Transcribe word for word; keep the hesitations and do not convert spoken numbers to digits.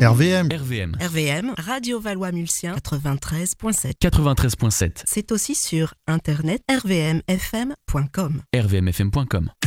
R V M. R V M. R V M, Radio Valois-Mulsien, quatre-vingt-treize virgule sept. quatre-vingt-treize virgule sept. C'est aussi sur internet r v m f m point com. r v m f m point com.